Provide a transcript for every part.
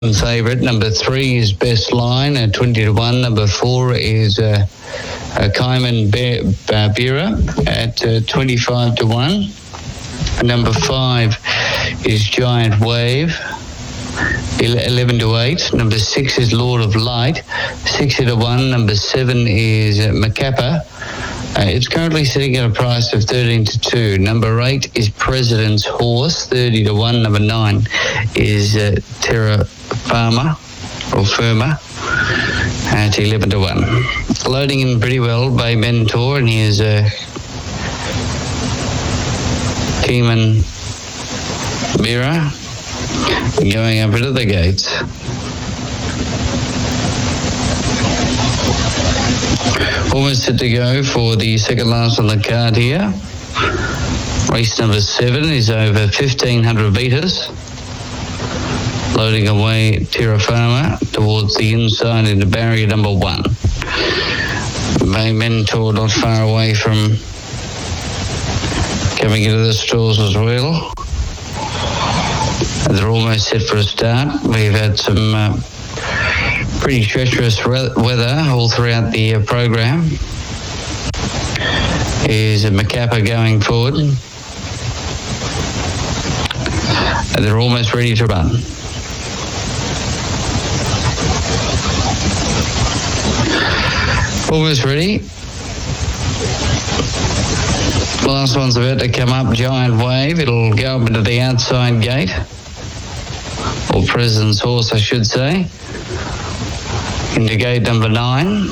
favourite. Number 3 is Best Line at 20-1. Number 4 is Cayman Bira at 25-1. Number 5 is Giant Wave, 11-8. Number 6 is Lord of Light, 60-1. Number 7 is Macappa. It's currently sitting at a price of 13-2. Number 8 is President's Horse, 30-1. Number 9 is Terra Firma at 11-1. Loading in pretty well by Mentor, and here's Cayman Bira going up into the gates. Almost set to go for the second last on the card here. Race number 7 is over 1,500 metres. Loading away Terra Firma towards the inside into barrier number 1. Bay Mentor not far away from coming into the stalls as well. They're almost set for a start. We've had some pretty treacherous weather all throughout the program. Here's Macappa going forward. And they're almost ready to run. Almost ready. The last one's about to come up, Giant Wave. It'll go up into the outside gate. Or President's Horse, I should say. Into gate number 9.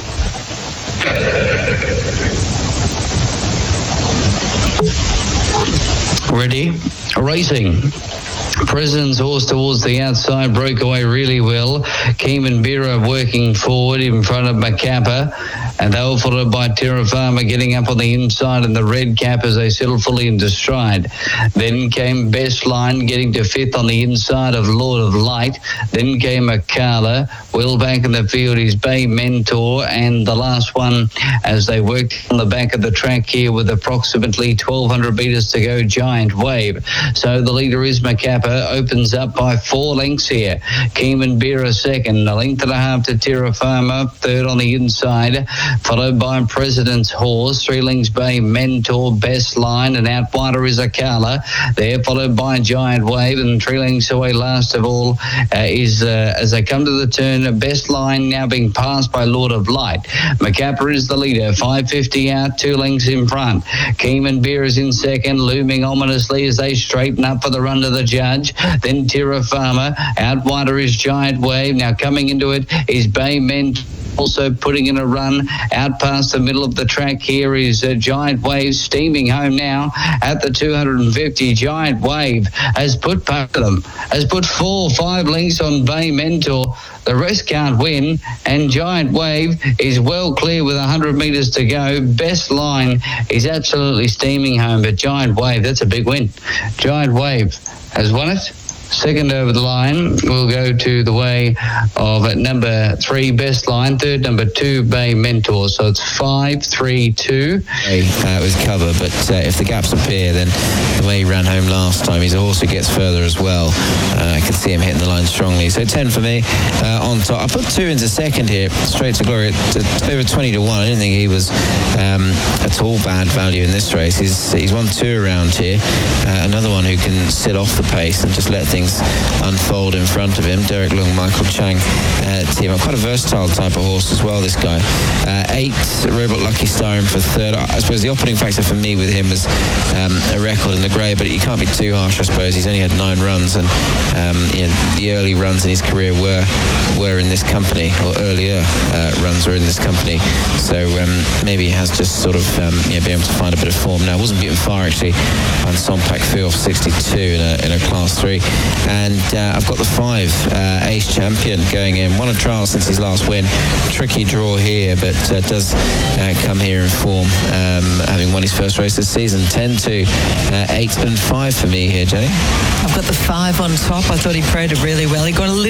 Ready. Racing. President's Horse towards the outside, broke away really well. Cayman Bira working forward in front of Macappa, and they were followed by Terra Firma getting up on the inside in the red cap as they settled fully into stride. Then came Best Line getting to 5th on the inside of Lord of Light. Then came Akala. Well back in the field is Bay Mentor, and the last one as they worked on the back of the track here with approximately 1,200 metres to go, Giant Wave. So the leader is Macappa, opens up by 4 lengths here. Cayman Bira second, a length and a half to Terra Firma, third on the inside, followed by President's Horse, 3 lengths Bay Mentor, Best Line, and out wider is Akala. They're followed by Giant Wave, and 3 lengths away last of all is as they come to the turn, Best Line now being passed by Lord of Light. Macappa is the leader, 550 out, 2 lengths in front. Cayman Beer is in second, looming ominously as they straighten up for the run to the judge. Then Terra Firma, out wider is Giant Wave. Now coming into it is Bay Mentor, also putting in a run out past the middle of the track. Here is Giant Wave steaming home now at the 250. Giant Wave has put part of them, has put 4-5 lengths on Bay Mentor. The rest can't win, and Giant Wave is well clear with 100 metres to go. Best Line is absolutely steaming home, but Giant Wave, that's a big win. Giant Wave has won it. Second over the line will go to the way of number 3, Best Line. Third, number 2, Bay Mentor. So it's 5-3-2. It was cover, but if the gaps appear, then the way he ran home last time, he's a horse who gets further as well. I can see him hitting the line strongly. So 10 for me on top. I put 2 into second here, Straight to Glory, at over 20-1. I didn't think he was at all bad value in this race. He's won 2 around here. Another one who can sit off the pace and just let things unfold in front of him. Derek Lung, Michael Chang team up. Quite a versatile type of horse as well, this guy. 8, Robot Lucky Star in for third. I suppose the opening factor for me with him was a record in the grey, but you can't be too harsh, I suppose. He's only had 9 runs, and the early runs in his career were in this company, or earlier runs were in this company. So maybe he has just sort of been able to find a bit of form now. Wasn't beaten far actually on Sompak Feel 62 in a class 3. And I've got the 5, Ace Champion going in. Won a trial since his last win. Tricky draw here, but does come here in form, having won his first race this season. 10-2, 8-5 for me here, Jenny. I've got the 5 on top. I thought he paraded really well. He got a little bit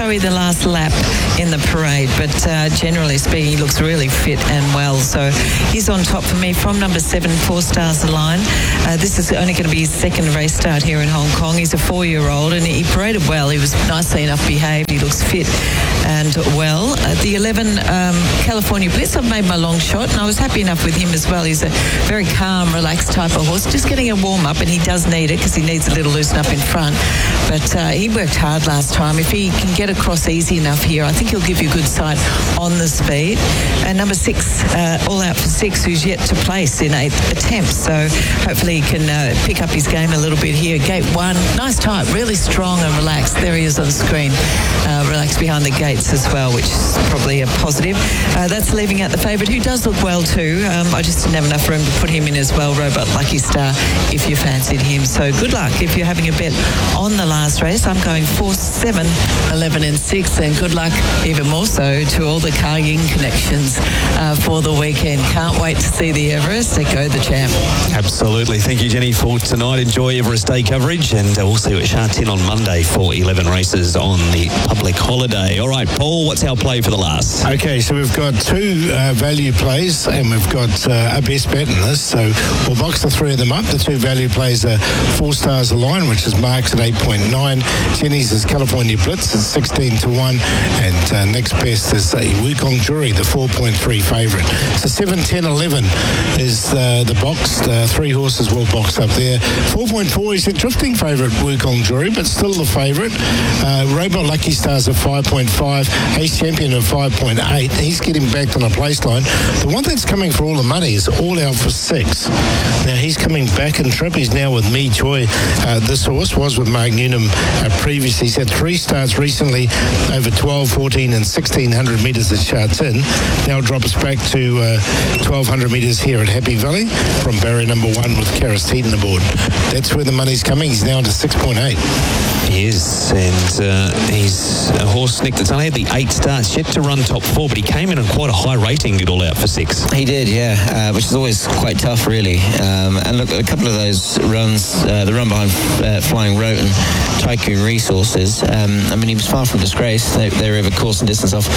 sorry the last lap in the parade, but generally speaking, he looks really fit and well. So he's on top for me from number 7, 4 Stars Align. This is only going to be his second race start here in Hong Kong. He's a 4-year-old, and he paraded well. He was nicely enough behaved. He looks fit and well. The 11 California Blitz, I've made my long shot, and I was happy enough with him as well. He's a very calm, relaxed type of horse, just getting a warm-up, and he does need it because he needs a little loosen up in front. But he worked hard last time. If he can get across easy enough here, I think he'll give you good sight on the speed. And number 6, All Out for 6, who's yet to place in 8 attempts. So hopefully he can pick up his game a little bit here. Gate 1, nice type, really strong and relaxed. There he is on screen, relaxed behind the gates as well, which is probably a positive. That's leaving out the favourite, who does look well too. I just didn't have enough room to put him in as well, Robot Lucky Star, if you fancied him. So good luck if you're having a bet on the last race. I'm going 4, 7, 11 and 6, and good luck even more so to all the Car Yin connections for the weekend. Can't wait to see the Everest. They go the champ. Absolutely. Thank you, Jenny, for tonight. Enjoy Everest Day coverage, and we'll see you at Sha Tin on Monday for 11 races on the public holiday. All right, Paul, what's our play for the last? Okay, so we've got 2 value plays, and we've got a best bet in this. So we'll box the 3 of them up. The 2 value plays are 4 Stars Align, which is Mark's at 8.9. Jenny's is California Blitz at 16 to 1, and next best is Wukong Jury, the 4.3 favourite. So 7, 10, 11 is the box. 3 horses will box up there. 4.4 is the drifting favourite, Wukong Jury, but still the favourite. Robot Lucky Star's at 5.5. Ace Champion at 5.8. He's getting back on a place line. The one that's coming for all the money is All Out for 6. Now he's coming back in trip. He's now with Me Choi. This horse was with Mark Newnham previously. He's had 3 starts recently over 12, 14 and 1600 metres at Sha Tin. Now drops back to 1200 metres here at Happy Valley from barrier number 1 with Karis Teeton aboard. That's where the money's coming. He's now to 6.8. He is, and he's a horse, Nick, that's only had the 8 starts, yet to run top 4, but he came in on quite a high rating at All Out for 6. He did, yeah, which is always quite tough, really. And look, a couple of those runs, the run behind Flying Roten, Tycoon Resources, I mean, he was far from disgrace. They were over course and distance off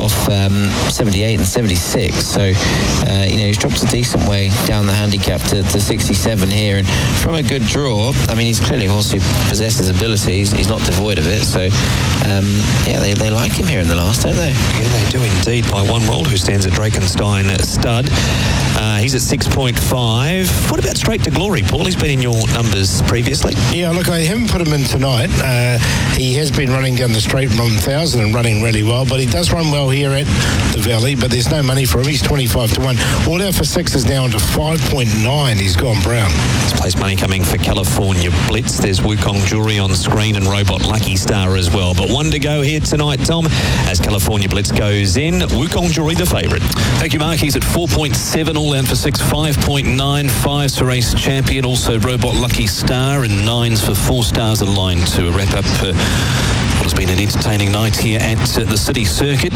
78 and 76. So, he's dropped a decent way down the handicap to 67 here. And from a good draw, I mean, he's clearly a horse who possesses ability. He's not devoid of it. So, they like him here in the last, don't they? Yeah, they do indeed, by One World, who stands at Drakenstein stud. He's at 6.5. What about Straight to Glory, Paul? He's been in your numbers previously. Yeah, look, I haven't put him in tonight. He has been running down the straight 1,000 and running really well, but he does run well here at the Valley, but there's no money for him. He's 25 to 1. All Out for 6 is now into 5.9. He's gone brown. There's place money coming for California Blitz. There's Wukong Jury on screen and Robot Lucky Star as well. But 1 to go here tonight, Tom, as California Blitz goes in. Wukong Jury, the favourite. Thank you, Mark. He's at 4.7, All Out for 6, 5.9, 5s for Ace Champion, also Robot Lucky Star, and 9s for 4 Stars Align to wrap up what has been an entertaining night here at the City Circuit.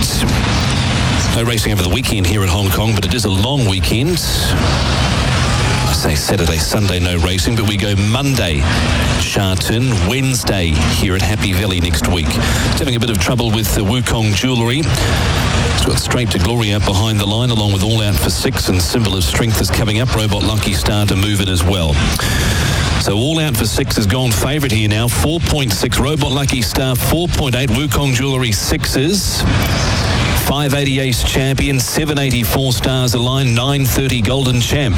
No racing over the weekend here at Hong Kong, but it is a long weekend. I say Saturday, Sunday, no racing, but we go Monday, Sha Tin, Wednesday here at Happy Valley next week. It's having a bit of trouble with the Wukong Jewellery. It's got Straight to Glory out behind the line, along with All Out for 6, and Symbol of Strength is coming up. Robot Lucky Star to move it as well. So All Out for 6 has gone favourite here now. 4.6, Robot Lucky Star, 4.8, Wukong Jewellery 6s. 580 Ace Champion, 780 4 Stars Align, 930 Golden Champ.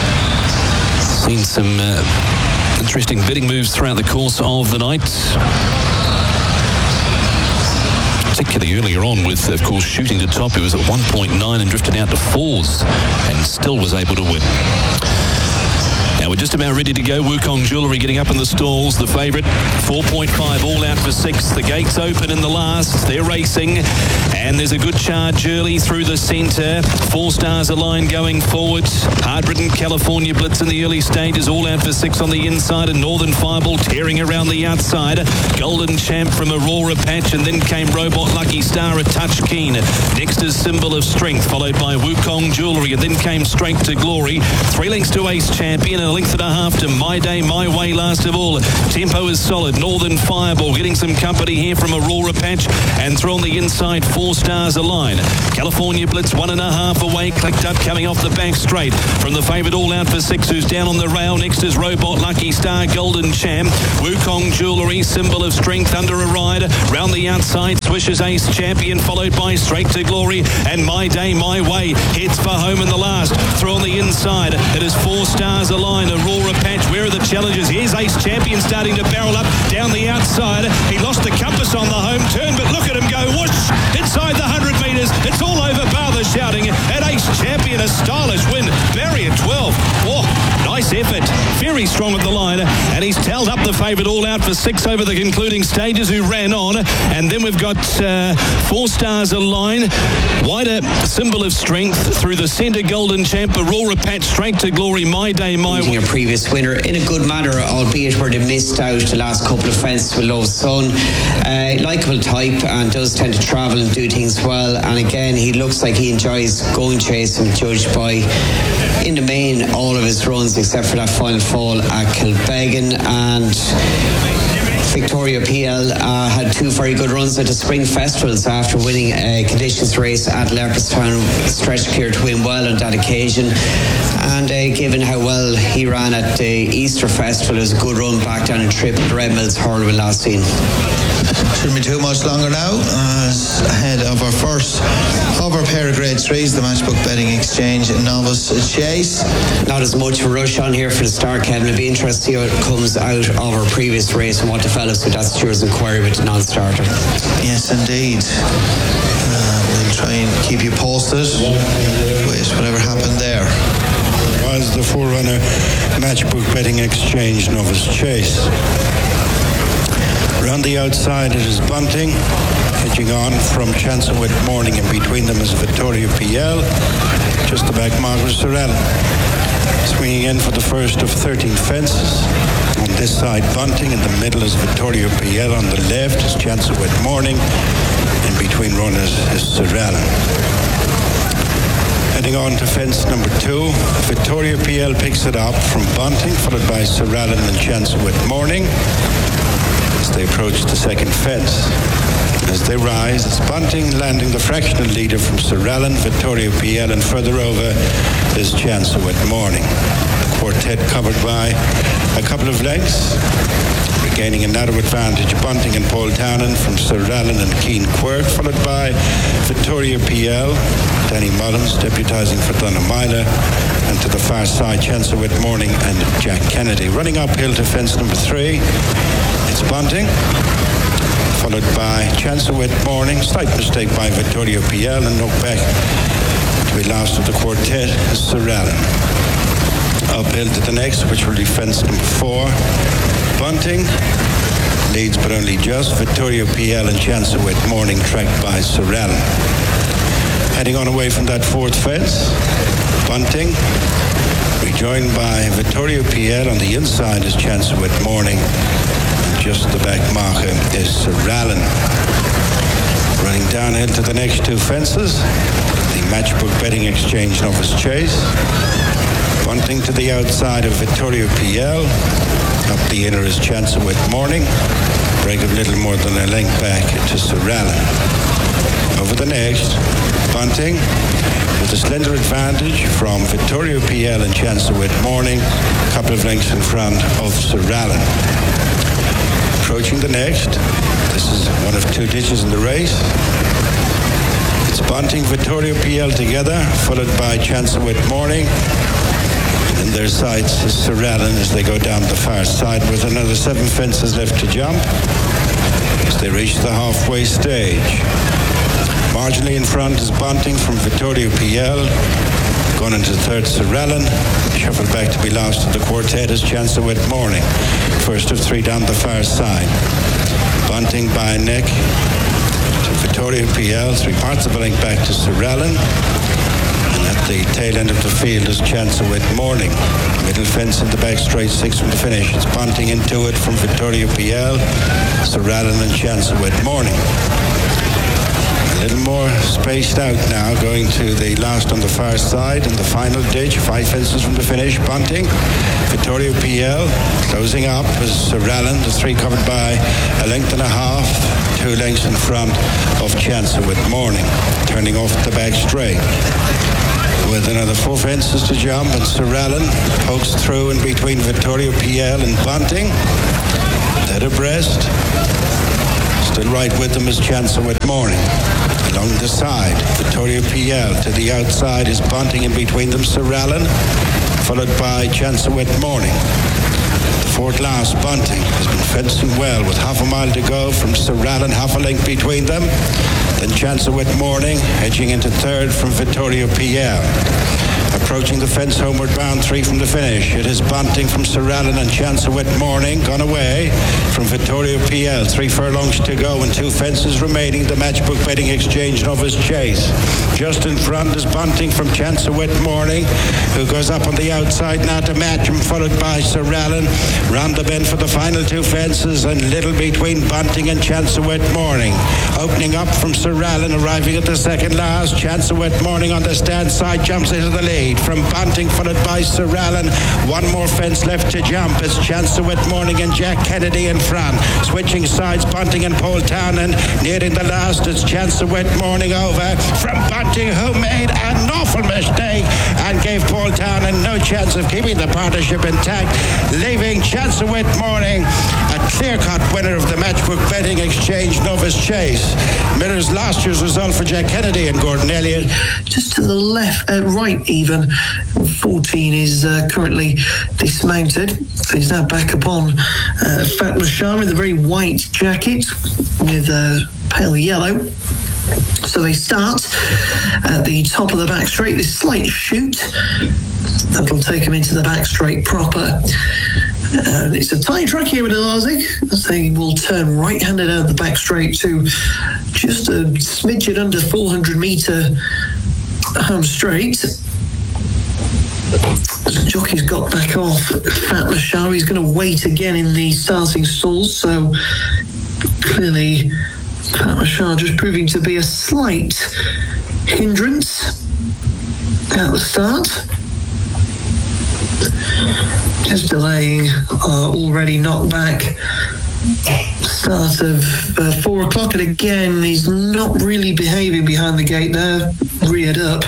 Seen some interesting betting moves throughout the course of the night. Particularly earlier on with, of course, Shooting to Top. He was at 1.9 and drifted out to 4s and still was able to win. Now we're just about ready to go. Wukong Jewellery getting up in the stalls. The favourite, 4.5, All Out for 6. The gates open in the last. They're racing. And there's a good charge early through the centre. 4 Stars Align going forward. Hard-ridden California Blitz in the early stages. All Out for 6 on the inside. And Northern Fireball tearing around the outside. Golden Champ from Aurora Patch. And then came Robot Lucky Star, a touch keen. Next is Symbol of Strength, followed by Wukong Jewellery. And then came Straight to Glory. 3 lengths to Ace Champion. And length and a half to My Day, My Way last of all. Tempo is solid. Northern Fireball getting some company here from Aurora Patch, and through on the inside, 4 Stars Align. California Blitz 1.5 away, clicked up, coming off the back straight from the favourite All Out for 6, who's down on the rail. Next is Robot Lucky Star, Golden Champ, Wukong Jewellery, Symbol of Strength under a ride. Round the outside, Swishes Ace Champion, followed by Straight to Glory, and My Day, My Way heads for home in the last. Through on the inside, it is 4 Stars Align. Aurora Patch, where are the challenges? Here's Ace Champion starting to barrel up down the outside. He lost the compass on the home turn, but look at him go whoosh inside the 100 metres. It's all over bar, the shouting, and Ace Champion, a stylish win. Barrier 12. Oh, nice effort. Very strong at the line, and he's tailed up the favourite All Out for 6 over the concluding stages, who ran on. And then we've got 4 Stars Align, wider Symbol of Strength through the centre, Golden Champ, Aurora Patch, Straight to Glory, My Day, My Way. A previous winner in a good manner, albeit where they missed out the last couple of fences with Love Sun. Likeable type and does tend to travel and do things well. And again, he looks like he enjoys going chasing, judged by, in the main, all of his runs except for that final fall at Kilbeggan. And Victoria PL had 2 very good runs at the Spring Festivals after winning a conditions race at Leopardstown. Stretched clear to win well on that occasion. And given how well he ran at the Easter Festival, it was a good run back down and trip at Red Mills Hurlwell last seen. Shouldn't be too much longer now. Ahead of our first of our pair of grade 3s, the Matchbook Betting Exchange Novice Chase. Not as much of a rush on here for the start, Kevin. It'll be interesting to see what comes out of our previous race and what develops with that Stewards Inquiry with the non-starter. Yes, indeed. We'll try and keep you posted with whatever happened there. Was the forerunner Matchbook Betting Exchange Novice Chase. Around the outside it is Bunting, edging on from Chancellor Morning. In between them is Victoria PL, just the back Margaret Sorrell. Swinging in for the first of 13 fences. On this side Bunting, in the middle is Victoria PL, on the left is Chancellor Morning, in between runners is Sorrell. Heading on to fence number 2, Victoria PL picks it up from Bunting, followed by Sorrell and Chancellor Morning. As they approach the second fence. As they rise, it's Bunting landing the fractional leader from Sorrell, Victoria PL, and further over is Chancellor Morning. The quartet covered by a couple of lengths, regaining a narrow advantage. Bunting and Paul Townend from Sorrell and Keen Quirk, followed by Victoria PL, Danny Mullins deputising for Dunamila, and to the far side Chancellor Morning and Jack Kennedy. Running uphill to fence number 3, it's Bunting, followed by Chancellor Morning. Slight mistake by Victoria PL, and knocked back to be last of the quartet is Sorrell. Uphill to the next, which will be fence number 4. Bunting leads but only just. Victoria PL and Chancellor Morning tracked by Sorrell. Heading on away from that 4th fence, Bunting, rejoined by Victoria PL. On the inside is Chancellor Morning. Just the back marker is Sorrell. Running downhill to the next 2 fences, the Matchbook Betting Exchange Novice Chase. Bunting to the outside of Victoria PL. Up the inner is Chancellor Morning. Break of little more than a length back to Sorrell. Over the next, Bunting with a slender advantage from Victoria PL and Chancellor Morning. A couple of lengths in front of Sorrell. Approaching the next, this is one of 2 ditches in the race. It's Bunting, Victoria PL together, followed by Chancellor Morning. In their sights is Sorrell as they go down the far side with another 7 fences left to jump as they reach the halfway stage. Marginally in front is Bunting from Victoria PL. Gone into 3rd, Sorrell. Shuffled back to be last of the quartet is Chancellor Morning. First of 3 down the far side. Bunting by a neck to Victoria PL. 3 parts of a length back to Sorrell. And at the tail end of the field is Chancellor Morning. Middle fence in the back straight, 6 from the finish. It's Bunting into it from Victoria PL, Sorrell and Chancellor Morning. A little more spaced out now, going to the last on the far side and the final ditch, 5 fences from the finish. Bunting, Vittorio PL closing up as Sir Allen, the 3 covered by a length and a half, 2 lengths in front of Chancer with Morning, turning off the back straight. With another 4 fences to jump, and Sir Allen pokes through in between Vittorio PL and Bunting. Dead abreast. Still right with them is Chancer with Morning. Along the side, Vittorio PL. To the outside is Bunting, in between them Sir Allen, followed by Chancer with Morning. The 4th last, Bunting, has been fencing well with half a mile to go from Sir Allen, half a length between them. Then Chancer with Morning, edging into 3rd from Vittorio PL. Approaching the fence, homeward bound, 3 from the finish. It is Bunting from Sir Allen and Chancer with Morning, gone away from Vittorio PL. 3 furlongs to go and 2 fences remaining. The Matchbook Betting Exchange Novice Chase. Just in front is Bunting from Chancer with Morning, who goes up on the outside now to match him, followed by Sir Allen. Round the bend for the final 2 fences, and little between Bunting and Chancer with Morning. Opening up from Sir Allen, arriving at the 2nd last. Chancer with Morning on the stand side jumps into the lead from Bunting, followed by Sir Allen. 1 more fence left to jump as Chancer with Morning and Jack Kennedy in front. Switching sides, Bunting and Paul Townend. Nearing the last, it's Chancer with Morning over from Bunting, who made an awful mistake and gave Paul Townend no chance of keeping the partnership intact, leaving Chancer with Morning a clear-cut winner of the Matchbook Betting Exchange Novice Chase. Mirrors last year's result for Jack Kennedy and Gordon Elliott. Just to the left, right even, 14 is currently dismounted. He's now back upon Fatma Shah in the very white jacket with pale yellow. So they start at the top of the back straight, this slight shoot that'll take them into the back straight proper. It's a tight track here with Elazic, as they will turn right-handed out the back straight to just a smidgen under 400 metre home straight. The jockey's got back off Fatma Shah. He's going to wait again in the starting stalls, so clearly Fatma Shah just proving to be a slight hindrance at the start. Just delaying already knocked back start of 4 o'clock, and again he's not really behaving behind the gate there, reared up.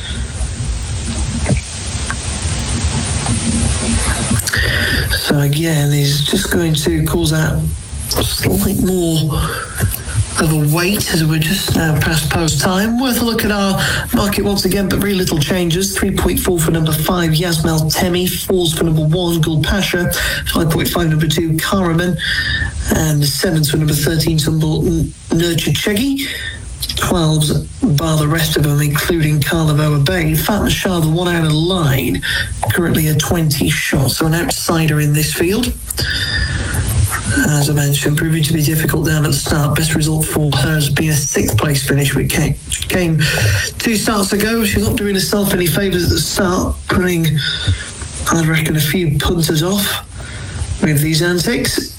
So again he's just going to cause that slight more of a wait as we're just now past post time. Worth a look at our market once again, but very little changes. 3.4 for number 5, Yasmel Temi. 4s for number 1, Gul Pasha. 5.5 number 2, Karaman. And 7s for number 13, Tumble Nurture Cheggy. 12s bar the rest of them, including Carlavoa Bay. Fatma Shah, the 1 out of line, currently a 20 shot, so an outsider in this field. As I mentioned, proving to be difficult down at the start. Best result for her has been a 6th place finish, which came 2 starts ago. She's not doing herself any favours at the start, putting, I reckon, a few punters off with these antics.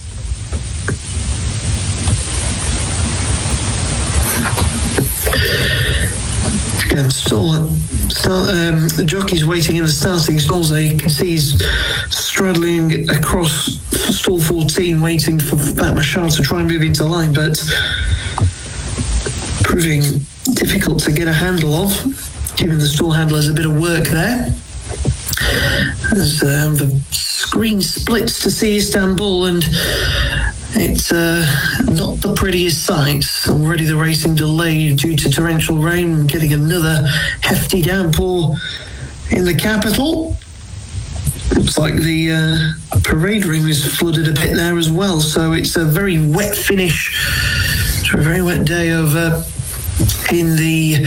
Again, the jockey's waiting in the starting stalls there. You can see he's straddling across stall 14, waiting for Fatma Shah to try and move into line, but proving difficult to get a handle of, giving the stall handlers a bit of work there. As the screen splits to see Istanbul, and it's not the prettiest sight. Already the racing delayed due to torrential rain, getting another hefty downpour in the capital. Looks like the parade ring is flooded a bit there as well, so it's a very wet finish to a very wet day over in the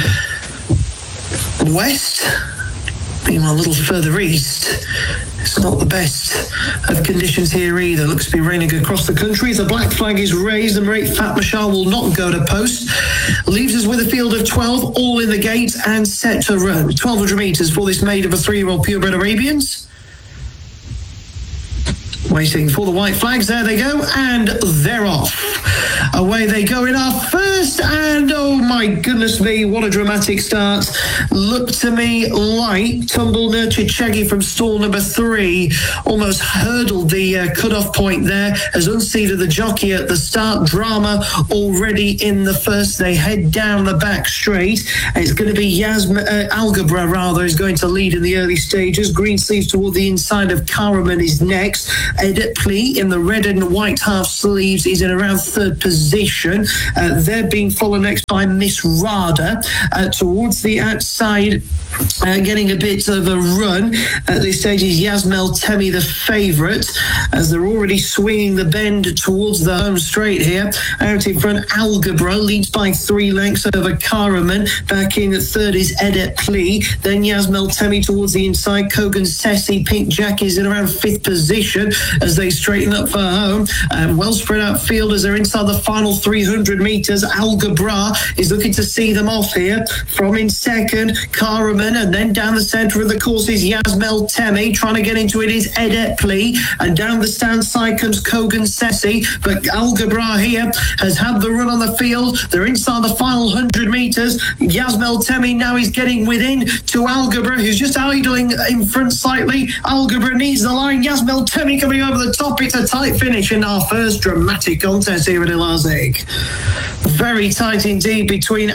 west. Meanwhile, a little further east, it's not the best of conditions here either. Looks to be raining across the country. The black flag is raised. Number 8, Fatma Shah, will not go to post. Leaves us with a field of 12, all in the gate and set to run. 1,200 metres for this maid of a 3-year-old purebred Arabians. Waiting for the white flags. There they go, and they're off. Away they go in our first, and oh my goodness me, what a dramatic start. Looked to me like Tumble Nurtured Shaggy from stall number 3 almost hurdled the cut-off point there as unseated the jockey at the start. Drama already in the first. They head down the back straight. It's going to be Algebra rather is going to lead in the early stages. Green sleeves toward the inside of Karaman is next. Edit Plea in the red and white half sleeves is in around third position. They're being followed next by Miss Rada towards the outside. Getting a bit of a run at this stage is Yasmel Temi, the favourite, as they're already swinging the bend towards the home straight here. Out in front, Algebra leads by 3 lengths over Karaman. Back in at third is Edit Plea. Then Yasmel Temi towards the inside. Kogan Sessi, Pink Jack is in around 5th position as they straighten up for home. Well spread out field as they're inside the final 300 metres. Algebra is looking to see them off here. From in second, Karaman, and then down the centre of the course is Yasmel Temi. Trying to get into it is Edit Plea, and down the stand side comes Kogan Sessi, but Algebra here has had the run on the field. They're inside the final 100 metres. Yasmel Temi now is getting within to Algebra, who's just idling in front slightly. Algebra needs the line. Yasmel Temi coming over the top. It's a tight finish in our first dramatic contest here at Elazig. Very tight indeed between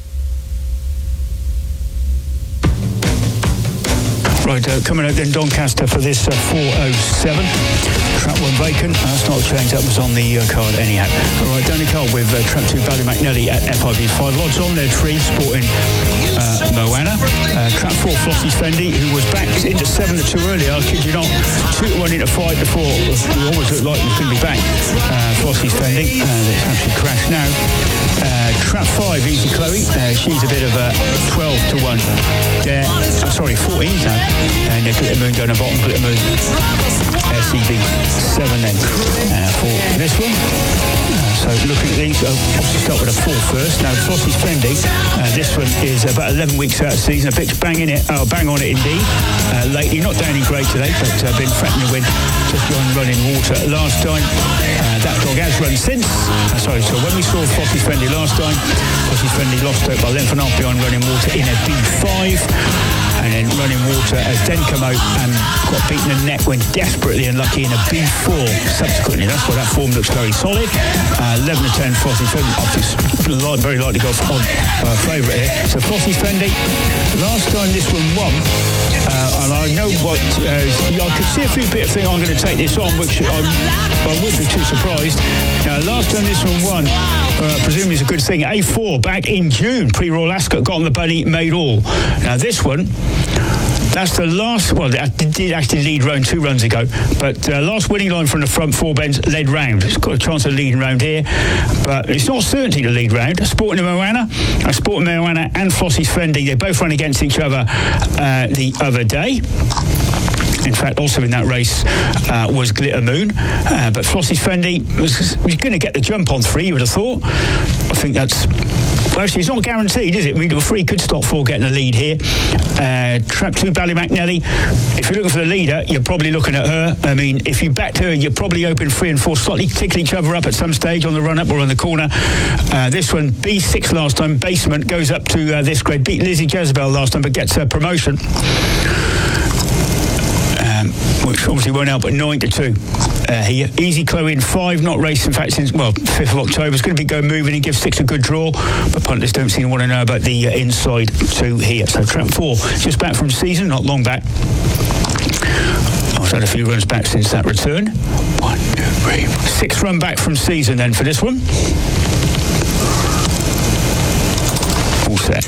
Right, coming out then Doncaster for this 4:07. Trap 1 vacant. That's not changed. That was on the card anyhow. All right, Danny Cole with Trap 2 Bally McNally at FIV 5 odds on there. 3 sporting Moana. Trap 4 Flossie's Fendi, who was back into 7 to 2 earlier. I kid you not. 2-1 into 5 to 4. We almost looked like he was going to be back. Flossie's Fendi. It's actually crashed now. Trap 5 Easy Chloe. She's a bit of a 12 to 1. There. Sorry, 14 now. And Glitter Moon going to bottom. Glitter Moon SCB 7 then for this one. So looking at these, obviously start with a 4 first. Now Flossie's Fendi, this one is about 11 weeks out of season. A bit bang on it indeed. Lately, not down in grade today, but been threatening to win just on running water last time. That dog has run since. So when we saw Flossie's Fendi last time, Flossie's Fendi lost out by length and half behind running water in a B5. And then running water has then come out and got beaten in the net when desperately unlucky in a B4 subsequently. That's why that form looks very solid. 11 to 10 Flossie's Fendi. Very likely to go on favourite here. So Flossie's Fendi, last time this one won, and I know what, I could see a few bit of thing I'm going to take this on, which I wouldn't be too surprised. Last time this one won, presumably it's a good thing, A4 back in June, pre-Royal Ascot, got on the bunny, made all. Now this one, that's the last, well, it did actually lead round 2 runs ago, but last winning line from the front 4 bends led round. It's got a chance of leading round here, but it's not certainty to lead round. Sporting Moana and Flossie's Fendi, they both ran against each other the other day. In fact, also in that race was Glitter Moon. But Flossie's Fendi was going to get the jump on 3, you would have thought. I think that's... Well, actually, it's not guaranteed, is it? I mean, the 3 could stop 4 getting a lead here. Trap 2 Bally McNally. If you're looking for the leader, you're probably looking at her. I mean, if you backed her, you're probably hoping 3 and 4 slightly tickle each other up at some stage on the run-up or on the corner. This one, B6 last time. Basement goes up to this grade. Beat Lizzie Jezebel last time, but gets a promotion. Which obviously won't help, but 9 to 2 here. Easy Chloe in 5, not raced in fact since 5th of October. It's going to be going moving and give 6 a good draw, but punters don't seem to want to know about the inside 2 here. So Trap 4 just back from season, not long back. I've had a few runs back since that return. 1, 2, 3, 4. 6 run back from season then for this one. All set.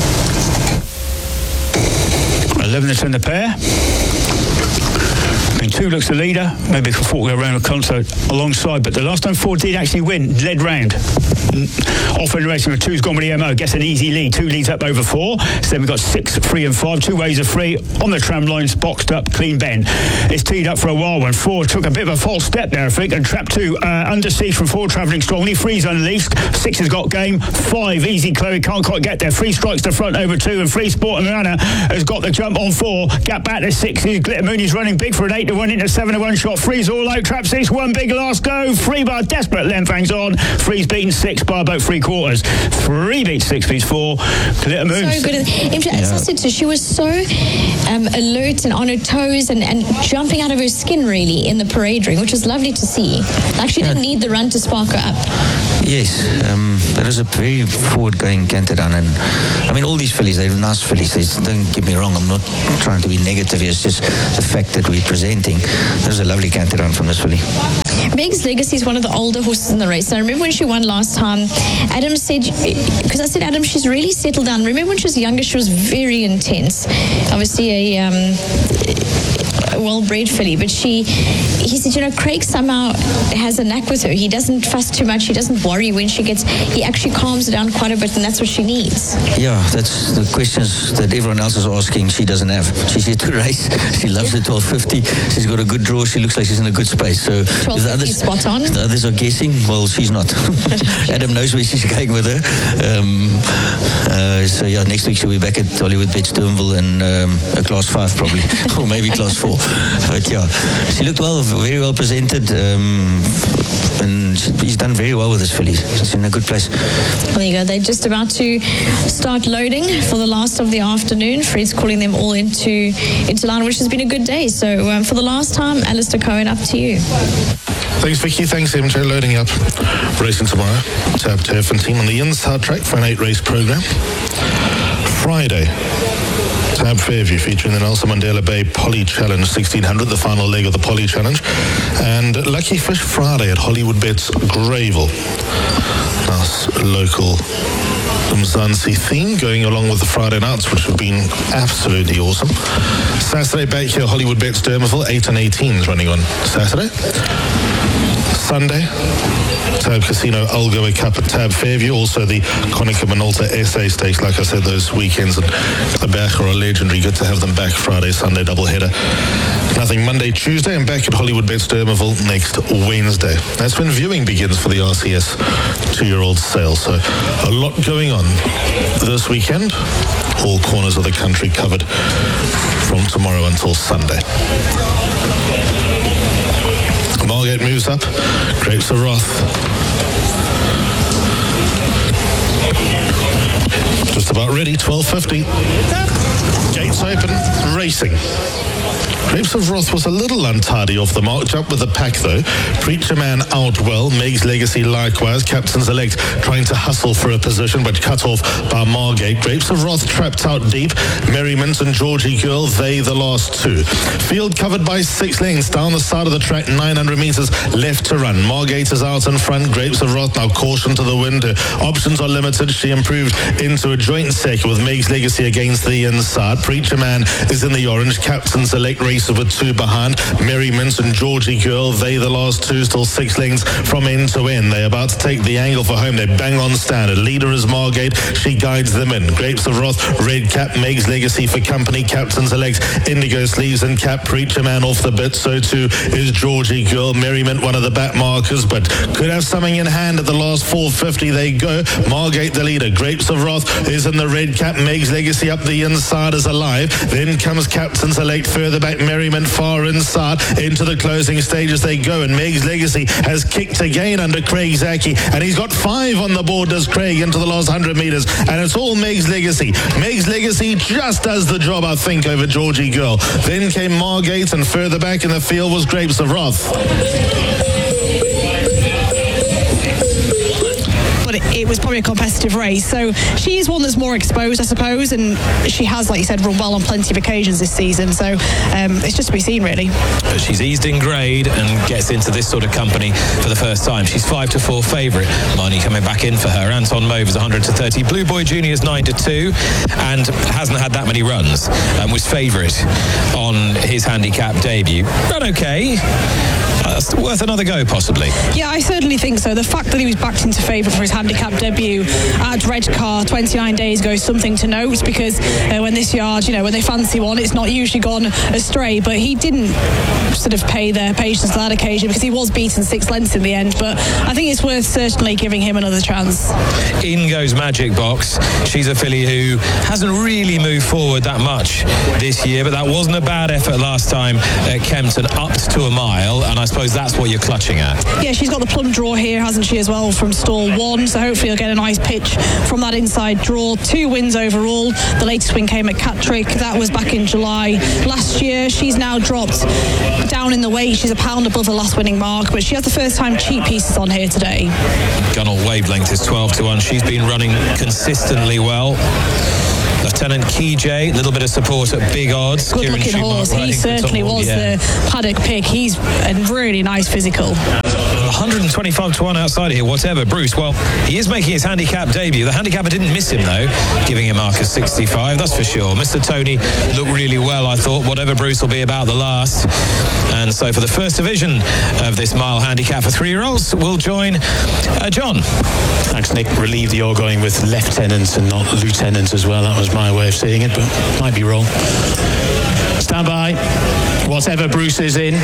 11 to 10 the pair. Been 2 looks the leader. Maybe 4 go around a concert alongside, but the last time 4 did actually win, led round. Off in the racing with 2's gone with the MO, gets an easy lead. 2 leads up over 4. So then we've got 6, 3 and 5. 2 ways of 3 on the tram lines, boxed up, clean bend. It's teed up for a while when 4 took a bit of a false step there, I think, and trap 2 under siege from 4 travelling strongly. 3's unleashed. 6 has got game. 5, easy Chloe, can't quite get there. 3 strikes the front over 2, and 3 Sport and Runner has got the jump on 4. Gap back to 6. Glitter Moon is running big for an 8 to 1 into 7 to 1 shot. 3's all out. Trap 6, 1 big last go. 3 bar desperate length hangs on. 3's beaten 6 by about 3/4. 3 beats 6 beats 4. Glitter Moon. So good. As I said to her, she was so alert and on her toes and jumping out of her skin really in the parade ring, which was lovely to see. Like she didn't need the run to spark her up. Yes, that is a very forward-going canter run, and I mean all these fillies, they're nice fillies. Don't get me wrong, I'm not trying to be negative here. It's just the fact that we're presenting. There's a lovely canter run from this filly. Meg's Legacy is one of the older horses in the race. And I remember when she won last time, Adam said, because I said, Adam, she's really settled down. Remember when she was younger, she was very intense. Obviously a well-bred filly, but he said, you know, Craig somehow has a knack with her. He doesn't fuss too much. He doesn't worry when she gets, he actually calms her down quite a bit, and that's what she needs. Yeah, that's the questions that everyone else is asking. She doesn't have. She's here to race. She loves the 1250. She's got a good draw. She looks like she's in a good space. So 1250 spot on. The others are guessing. Well, she's not. Adam knows where she's going with her. So yeah, next week she'll be back at Hollywood Bet Sternville and a class 5 probably, or maybe class 4. But yeah, she looked well, very well presented, and he's done very well with this filly. She's in a good place. Well, there you go. They're just about to start loading for the last of the afternoon. Fred's calling them all into line, which has been a good day. So for the last time, Alistair Cohen, up to you. Thanks, Vicky. Thanks, MJ. Loading up. Racing tomorrow. Tab Turfentine on the inside track for an 8-race program. Friday, Tab Fairview featuring the Nelson Mandela Bay Poly Challenge 1600, the final leg of the Poly Challenge, and Lucky Fish Friday at Hollywood Bets Greyville. Nice local Mzansi theme going along with the Friday nights, which have been absolutely awesome. Saturday back here, Hollywood Bets Dermaville, 8 and 18s running on Saturday. Sunday, Tab Casino Algoa Cup at Tab Fairview, also the Konica Minolta SA Stakes. Like I said, those weekends at the back are legendary. Good to have them back. Friday, Sunday doubleheader. Nothing Monday, Tuesday, and back at Hollywood Bets Dermaville next Wednesday. That's when viewing begins for the RCS 2-year-old sale. So a lot going on this weekend. All corners of the country covered from tomorrow until Sunday. Margate moves up. Grapes of Wrath. Just about ready. 12:50. Gates open. Racing. Grapes of Wrath was a little untidy off the mark. Jumped with the pack though. Preacher Man out well. Meg's Legacy likewise. Captain's Elect trying to hustle for a position but cut off by Margate. Grapes of Wrath trapped out deep. Merriment and Georgie Girl, they the last 2. Field covered by 6 lengths down the side of the track. 900 metres left to run. Margate is out in front. Grapes of Wrath now caution to the wind. Her options are limited. She improved into a joint second with Meg's Legacy against the inside. Preacher Man is in the orange. Captain's Elect races with 2 behind. Merriment and Georgie Girl, they the last 2, still 6 lengths from end to end. They're about to take the angle for home. They bang on standard. Leader is Margate. She guides them in. Grapes of Wrath, red cap. Meg's Legacy for company. Captain's Elect, indigo sleeves and cap. Preacher Man off the bit. So too is Georgie Girl. Merriment, one of the back markers, but could have something in hand at the last 450. They go. Margate the leader. Grapes of Wrath is in the red cap. Meg's Legacy up the inside is alive. Then comes Captain's Elect further back. Merriment far inside into the closing stages they go, and Meg's Legacy has kicked again under Craig Zaki, and he's got 5 on the board, does Craig, into the last 100 metres, and it's all Meg's Legacy. Meg's Legacy just does the job, I think, over Georgie Girl. Then came Margate, and further back in the field was Grapes of Wrath. What it was probably a competitive race. So she's one that's more exposed, I suppose, and she has, like you said, run well on plenty of occasions this season. So it's just to be seen, really. But she's eased in grade and gets into this sort of company for the first time. She's 5-4 favourite. Marnie coming back in for her. Anton Mauve is 100-30. Blue Boy Junior is 9-2 and hasn't had that many runs. Was favourite on his handicap debut. Run okay. Worth another go, possibly. Yeah, I certainly think so. The fact that he was backed into favour for his handicap debut at Redcar 29 days ago is something to note, because when this yard, when they fancy one, it's not usually gone astray. But he didn't sort of pay their patience on that occasion, because he was beaten 6 lengths in the end. But I think it's worth certainly giving him another chance. In goes Magic Box. She's a filly who hasn't really moved forward that much this year, but that wasn't a bad effort last time at Kempton, up to a mile, and I suppose that's what you're clutching at. Yeah, she's got the plum draw here, hasn't she, as well, from stall 1, so hopefully you'll get a nice pitch from that inside draw. 2 wins overall. The latest win came at Catterick. That was back in July last year. She's now dropped down in the weight. She's a pound above the last winning mark, but she has the first time cheap pieces on here today. Gunnell Wavelength is 12-1. She's been running consistently well. Lieutenant Key-J, a little bit of support at big odds. Good looking horse. He certainly was the paddock pick. He's a really nice physical. 125-1 outside here, whatever. Bruce, well, he is making his handicap debut. The handicapper didn't miss him, though, giving him Marcus 65, that's for sure. Mr. Tony looked really well, I thought. Whatever Bruce will be about the last. And so for the first division of this mile handicap for 3-year-olds, we'll join John. Thanks, Nick. Relieved you're going with lieutenants and not lieutenants as well. That was my way of seeing it, but might be wrong. Stand by. Whatever Bruce is in.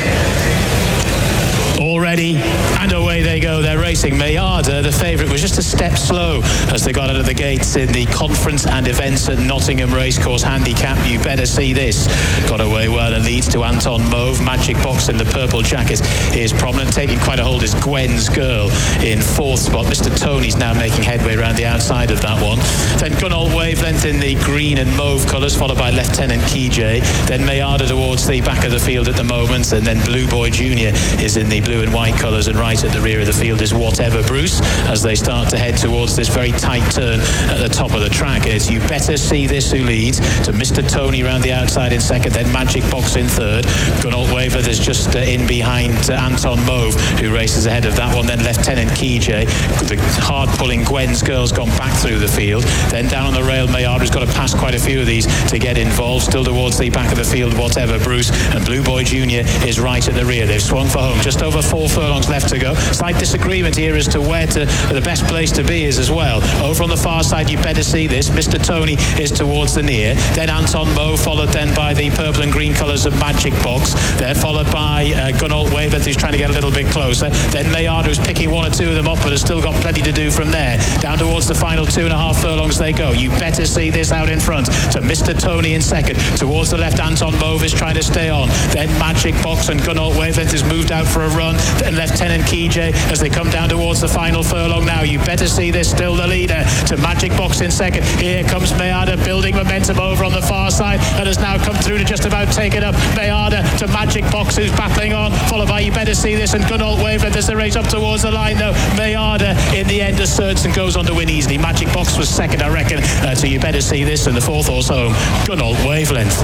All ready, and away they go. They're racing. Mayada, the favourite, was just a step slow as they got out of the gates in the conference and events at Nottingham Racecourse handicap. You better see this. Got away well and leads to Anton Mauve. Magic Box in the purple jacket is prominent. Taking quite a hold is Gwen's Girl in 4th spot. Mr. Tony's now making headway around the outside of that one. Then Gunnell Wavelength in the green and mauve colours, followed by Lieutenant Key-J. Then Mayada towards the back of the field at the moment, and then Blue Boy Junior is in the blue and white colours, and right at the rear of the field is Whatever Bruce as they start to head towards this very tight turn at the top of the track. And it's You Better See This who leads, to Mr. Tony round the outside in 2nd, then Magic Box in 3rd. Gunnell Wavelength is just in behind Anton Mauve, who races ahead of that one. Then Lieutenant Key-J. The hard-pulling Gwen's Girl's gone back through the field. Then down on the rail, Mayada's got to pass quite a few of these to get involved. Still towards the back of the field, Whatever Bruce, and Blue Boy Junior is right at the rear. They've swung for home. Just over 4 furlongs left to go. Slight disagreement here as to where the best place to be is as well. Over on the far side, You Better See This. Mr. Tony is towards the near. Then Anton Mauve, followed then by the purple and green colours of Magic Box. They're followed by Gunnell Wavelength, who's trying to get a little bit closer. Then Mayada, who's picking 1 or 2 of them up, but has still got plenty to do from there. Down towards the final 2.5 furlongs they go. You Better See This out in front to Mr. Tony in 2nd. Towards the left, Anton Mauve is trying to stay on. Then Magic Box and Gunnell Wavelength has moved out for a run. Then Lieutenant Key-J as they come down towards the final furlong now. You Better See This, still the leader, to Magic Box in 2nd. Here comes Mayada, building momentum over on the far side, and has now come through to just about take it up. Mayada to Magic Box, who's battling on, followed by You Better See This and Gunnell Wavelength as they race up towards the line though. Mayada in the end asserts and goes on to win easily. Magic Box was 2nd, I reckon, to You Better See This, and the 4th horse home, Gunnell Wavelength.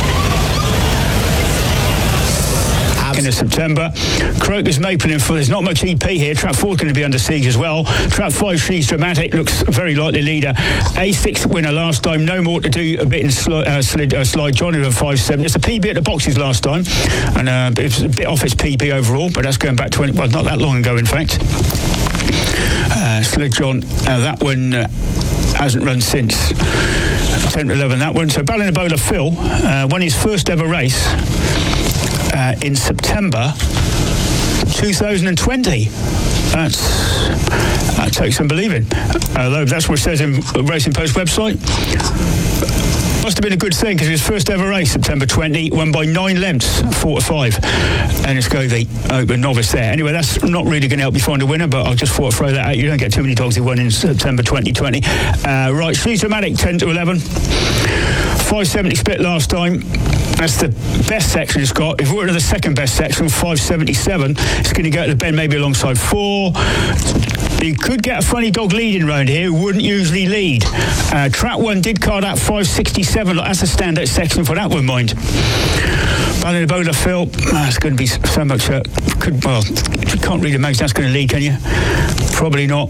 End of September. Crocus Maple in full. There's not much EP here. Trap 4 is going to be under siege as well. Trap 5, She's Dramatic, looks very likely leader. A6 winner last time. No more to do. A bit in Slide John over 5-7. It's a PB at the boxes last time, and it was a bit off its PB overall, but that's going back 20. Well, not that long ago, in fact. Slide John. That one hasn't run since 10-11. That one. So Ballinabola Phil won his first ever race in September 2020. That takes some believing. Although that's what it says in Racing Post website. Must have been a good thing, because his first ever race, September 20, won by 9 lengths, 4-5. And it's go the Open Novice there. Anyway, that's not really going to help you find a winner, but I just thought I'd throw that out. You don't get too many dogs who won in September 2020. Right, She's Dramatic, 10-11. 570 split last time. That's the best section it's got. If we were to the second best section, 577, it's going to go to the bend maybe alongside 4. You could get a funny dog leading round here who wouldn't usually lead. Track 1 did card out 5.67. That's a standout section for that one, mind. Ballinabola Phil, that's going to be so much. You can't really imagine that's going to lead, can you? Probably not.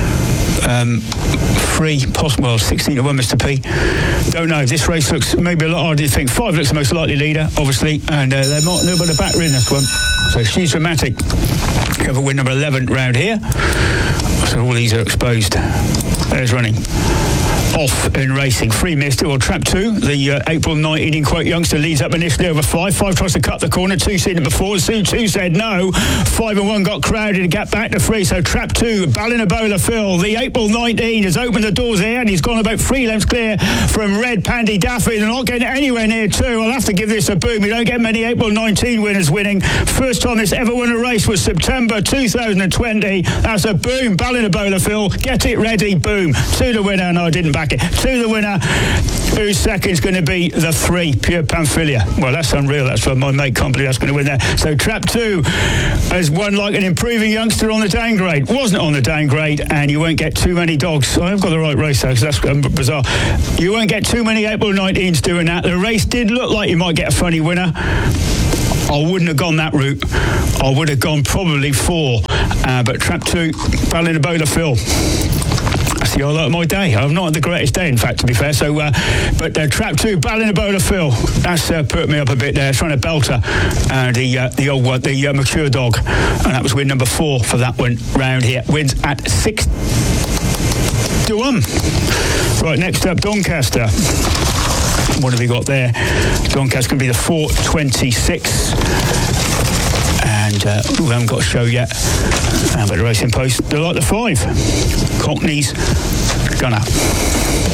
16 to 1, Mr. P. Don't know. This race looks maybe a lot harder than you think. 5 looks the most likely leader, obviously, and they're not nobody batter in this one. So she's dramatic. Cover win number 11 round here. So all these are exposed. There's running. Off in racing. 3 missed it. Well, trap 2. The April 19 in quote youngster leads up initially over 5. 5 tries to cut the corner. 2 seen it before. 2 said no. 5 and 1 got crowded to get back to 3. So trap 2. Ballinabola Phil. The April 19 has opened the doors here and he's gone about 3 lengths clear from Red Pandy Daffy. They're not getting anywhere near 2. I'll have to give this a boom. You don't get many April 19 winners winning. First time this ever won a race was September 2020. That's a boom. Ballinabola Phil. Get it ready. Boom. To the winner. No, I didn't back it. To the winner, whose second's going to be the 3, Pure Pamphylia. Well, that's unreal. That's for my mate company. That's going to win there. So trap 2 has won like an improving youngster on the downgrade. Wasn't on the downgrade, and you won't get too many dogs. I've got the right race though, because that's bizarre. You won't get too many April 19s doing that. The race did look like you might get a funny winner. I wouldn't have gone that route. I would have gone probably 4. But trap 2, Ballinabola Phil. That's the highlight of my day. I'm not the greatest day, in fact, to be fair. So, but trap 2, Ballinabola Phil. That's put me up a bit there, trying to belt her. The old one, the mature dog, and that was win number 4 for that one round here. Wins at 6 to 1. Right, next up, Doncaster. What have we got there? Doncaster can be the 4.26. And we haven't got a show yet. But the Racing Post, they're like the 5. Cockneys, Gunner.